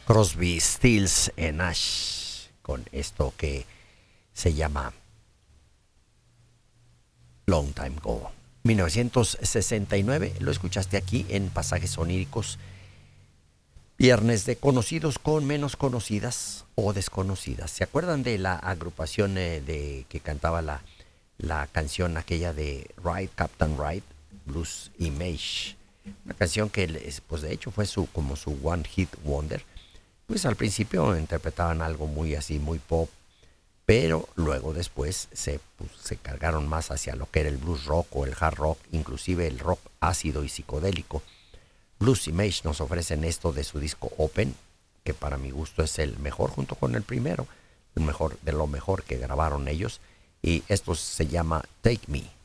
Crosby, Stills and Nash con esto que se llama Long Time Ago. 1969, lo escuchaste aquí en Pasajes Oníricos. Viernes de conocidos con menos conocidas o desconocidas. ¿Se acuerdan de la agrupación de que cantaba la canción aquella de Ride, Captain Ride, Blues Image? Una canción que pues de hecho fue como su One Hit Wonder. Pues al principio interpretaban algo muy así, muy pop, pero luego después se cargaron más hacia lo que era el blues rock o el hard rock, inclusive el rock ácido y psicodélico. Blues Image nos ofrecen esto de su disco Open, que para mi gusto es el mejor junto con el primero, el mejor de lo mejor que grabaron ellos, y esto se llama Take Me.